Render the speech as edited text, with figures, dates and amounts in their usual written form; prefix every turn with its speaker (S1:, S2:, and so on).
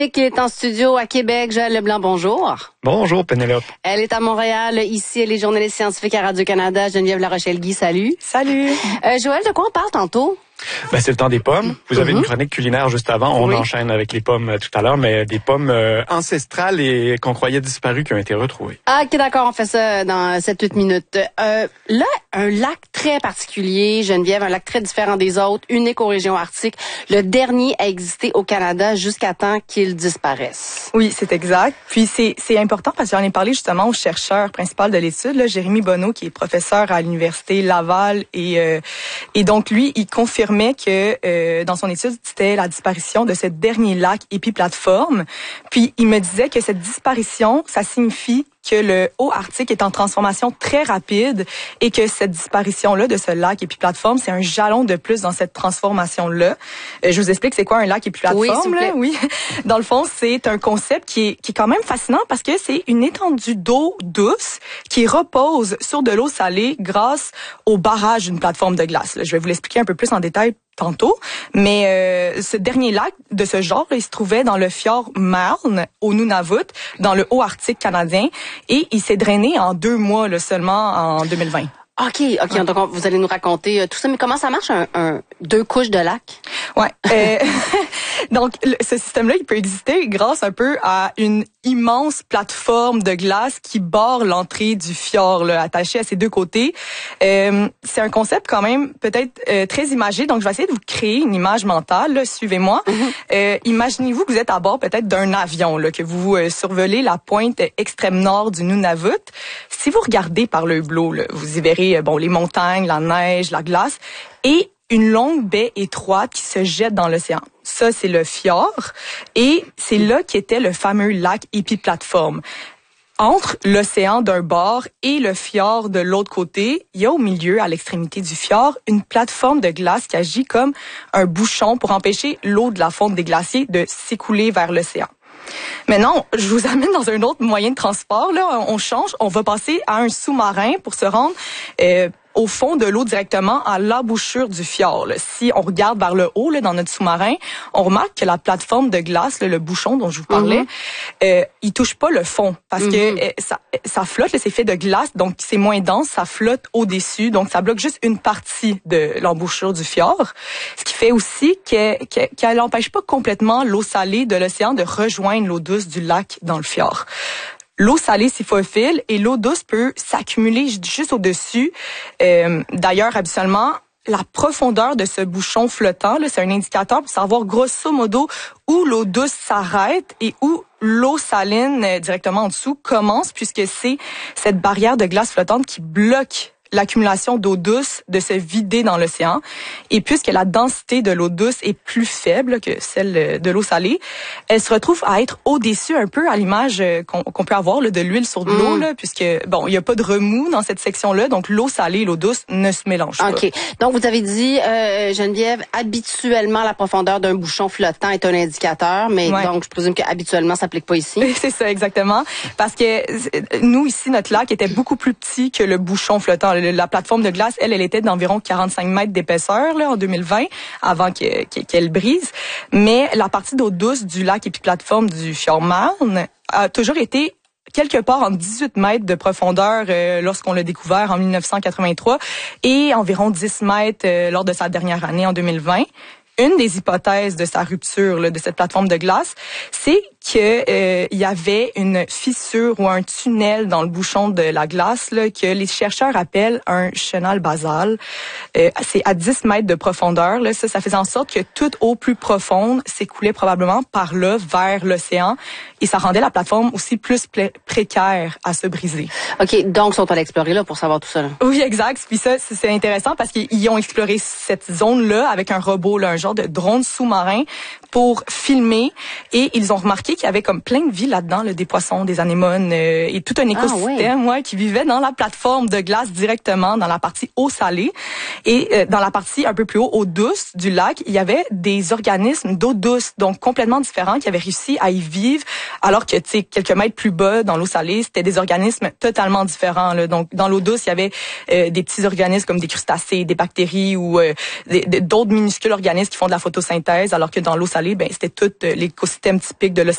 S1: Qui est en studio à Québec. Joëlle Leblanc, bonjour.
S2: Bonjour, Pénélope.
S1: Elle est à Montréal. Ici, elle est journaliste scientifique à Radio-Canada. Geneviève Larochelle-Guy, salut.
S3: Salut.
S1: Joëlle, de quoi on parle tantôt?
S2: C'est le temps des pommes. Vous avez une chronique culinaire juste avant. On enchaîne avec les pommes tout à l'heure, mais des pommes ancestrales et qu'on croyait disparues qui ont été retrouvées.
S1: Ah, ok, d'accord, on fait ça dans 7-8 minutes. Là, un lac très particulier, Geneviève, un lac très différent des autres, unique aux régions arctiques. Le dernier a existé au Canada jusqu'à temps qu'il disparaisse.
S3: Oui, c'est exact. Puis c'est important parce que j'en ai parlé justement au chercheur principal de l'étude, là, Jérémy Bonneau, qui est professeur à l'université Laval, et donc lui, il confirmait que dans son étude, c'était la disparition de ce dernier lac épiplateforme. Puis il me disait que cette disparition, ça signifie que le haut Arctique est en transformation très rapide et que cette disparition-là de ce lac épiplateforme, c'est un jalon de plus dans cette transformation-là. Je vous explique c'est quoi un lac épiplateforme.
S1: Oui, s'il vous plaît.
S3: Oui. Dans le fond, c'est un concept qui est quand même fascinant parce que c'est une étendue d'eau douce qui repose sur de l'eau salée grâce au barrage d'une plateforme de glace. Là, je vais vous l'expliquer un peu plus en détail tantôt, mais ce dernier lac de ce genre, il se trouvait dans le fjord Marne, au Nunavut, dans le haut Arctique canadien, et il s'est drainé en 2 mois là, seulement en 2020.
S1: OK. Donc, vous allez nous raconter tout ça. Mais comment ça marche, un 2 couches de lac?
S3: Ouais. Donc, ce système-là, il peut exister grâce un peu à une immense plateforme de glace qui borde l'entrée du fjord, là, attachée à ses 2 côtés. C'est un concept quand même peut-être très imagé. Donc, je vais essayer de vous créer une image mentale. Là, suivez-moi. Imaginez-vous que vous êtes à bord peut-être d'un avion, là, que vous survolez la pointe extrême nord du Nunavut. Si vous regardez par le hublot, là, vous y verrez les montagnes, la neige, la glace et une longue baie étroite qui se jette dans l'océan. Ça, c'est le fjord. Et c'est là qu'était le fameux lac épiplateforme. Entre l'océan d'un bord et le fjord de l'autre côté, il y a au milieu, à l'extrémité du fjord, une plateforme de glace qui agit comme un bouchon pour empêcher l'eau de la fonte des glaciers de s'écouler vers l'océan. Maintenant, je vous amène dans un autre moyen de transport. Là, on change, on va passer à un sous-marin pour se rendre au fond de l'eau directement à l'embouchure du fjord. Là. Si on regarde vers le haut là, dans notre sous-marin, on remarque que la plateforme de glace, là, le bouchon dont je vous parlais, il touche pas le fond parce que ça flotte, là, c'est fait de glace, donc c'est moins dense, ça flotte au-dessus, donc ça bloque juste une partie de l'embouchure du fjord. Ce qui fait aussi qu'elle n'empêche pas complètement l'eau salée de l'océan de rejoindre l'eau douce du lac dans le fjord. L'eau salée s'y faufile et l'eau douce peut s'accumuler juste au-dessus. D'ailleurs, habituellement, la profondeur de ce bouchon flottant, là, c'est un indicateur pour savoir grosso modo où l'eau douce s'arrête et où l'eau saline directement en dessous commence, puisque c'est cette barrière de glace flottante qui bloque l'accumulation d'eau douce de se vider dans l'océan. Et puisque la densité de l'eau douce est plus faible que celle de l'eau salée, elle se retrouve à être au-dessus un peu à l'image qu'on peut avoir là, de l'huile sur de l'eau, là, puisque il y a pas de remous dans cette section-là, donc l'eau salée et l'eau douce ne se mélangent pas.
S1: OK. Donc, vous avez dit, Geneviève, habituellement, la profondeur d'un bouchon flottant est un indicateur, mais donc, je présume qu'habituellement, ça s'applique pas ici.
S3: C'est ça, exactement. Parce que nous, ici, notre lac était beaucoup plus petit que le bouchon flottant. La plateforme de glace, elle était d'environ 45 mètres d'épaisseur là en 2020, avant qu'elle brise. Mais la partie d'eau douce du lac épiplateforme du fjord Marne a toujours été quelque part entre 18 mètres de profondeur lorsqu'on l'a découvert en 1983 et environ 10 mètres lors de sa dernière année en 2020. Une des hypothèses de sa rupture là, de cette plateforme de glace, c'est qu'il y avait une fissure ou un tunnel dans le bouchon de la glace là, que les chercheurs appellent un chenal basal. C'est à 10 mètres de profondeur. Là, ça faisait en sorte que toute eau plus profonde s'écoulait probablement par là vers l'océan et ça rendait la plateforme aussi plus précaire à se briser.
S1: OK, donc ils sont allés explorer là pour savoir tout ça. Là.
S3: Oui, exact. Puis ça, c'est intéressant parce qu'ils ont exploré cette zone-là avec un robot, là, un genre de drone sous-marin pour filmer et ils ont remarqué qu'il y avait comme plein de vie là-dedans, là, des poissons, des anémones et tout un écosystème qui vivait dans la plateforme de glace directement dans la partie eau salée et dans la partie un peu plus haut, eau douce du lac, il y avait des organismes d'eau douce, donc complètement différents qui avaient réussi à y vivre alors que tu sais quelques mètres plus bas dans l'eau salée, c'était des organismes totalement différents là. Donc dans l'eau douce, il y avait des petits organismes comme des crustacés, des bactéries ou d'autres minuscules organismes qui font de la photosynthèse alors que dans l'eau salée, c'était tout l'écosystème typique de l'océan.